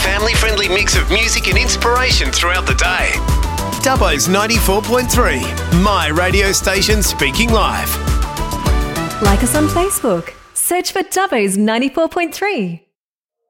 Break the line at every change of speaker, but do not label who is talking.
family-friendly mix of music and inspiration throughout the day. Dubbo's 94.3, my radio station speaking live.
Like us on Facebook. Search for Dubbo's 94.3.